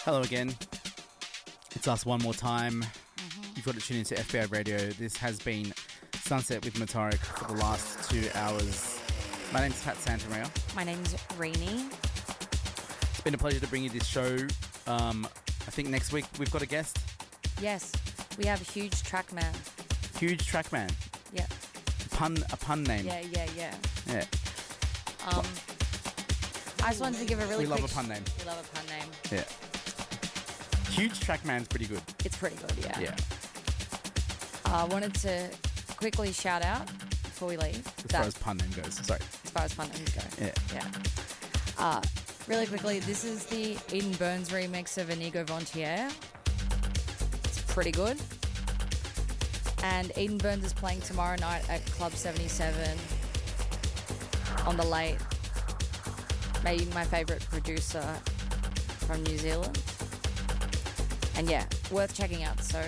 Hello again. It's us one more time. You've got to tune into FBI Radio. This has been Sunset with Matarik for the last 2 hours. My name's Pat Santamaria. My name's Rainey. It's been a pleasure to bring you this show. I think next week we've got a guest. Yes, we have Huge Trackman. Huge Trackman. Yeah. A pun name. Yeah. Yeah. I just wanted to give a really We love a pun name. We love a pun name. Yeah. Huge Trackman's pretty good. It's pretty good, yeah. Yeah. I wanted to quickly shout out before we leave. As far as pun name goes. Sorry. As far as pun names go. Yeah. Really quickly, this is the Eden Burns remix of Inigo Vontier. It's pretty good. And Eden Burns is playing tomorrow night at Club 77 on the late. Maybe my favourite producer from New Zealand. And yeah, worth checking out. So,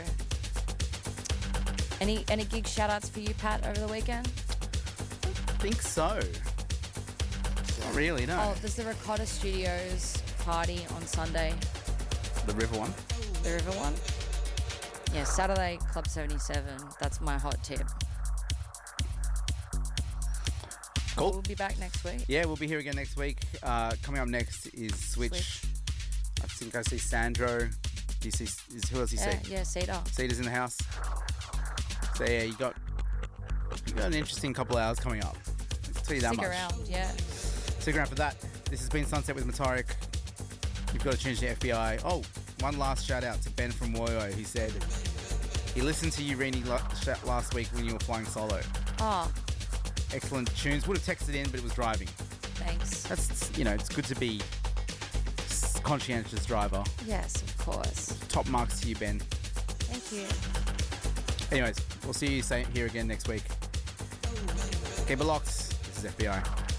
any gig shout-outs for you, Pat, over the weekend? I think so. Not really, no. Oh, there's the Ricotta Studios party on Sunday. The River one? The River one? Yeah, Saturday, Club 77. That's my hot tip. Cool. We'll be back next week. Yeah, we'll be here again next week. Coming up next is Switch. I think I see Sandro. Do you see? Who else do you see? Yeah, Cedar. Cedar's in the house. So yeah, you got an interesting couple of hours coming up. I'll tell you that Stick much. around, yeah. Stick around for that. This has been Sunset with Matarik. You've got to change the FBI. Oh, one last shout out to Ben from Woyo. He said he listened to you, Rini, last week when you were flying solo. Oh, Excellent tunes. Would have texted in, but it was driving. thanks. That's, it's good to be conscientious driver. Yes, of course. Top marks to you, Ben. Thank you. Anyways, we'll see you here again next week. Keep it locked. This is FBI.